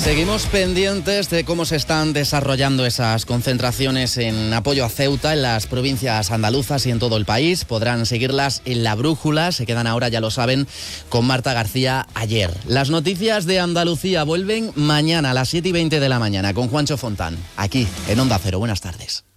Seguimos pendientes de cómo se están desarrollando esas concentraciones en apoyo a Ceuta en las provincias andaluzas y en todo el país. Podrán seguirlas en La Brújula. Se quedan ahora, ya lo saben, con Marta García ayer. Las noticias de Andalucía vuelven mañana a las 7:20 de la mañana con Juancho Fontán, aquí en Onda Cero. Buenas tardes.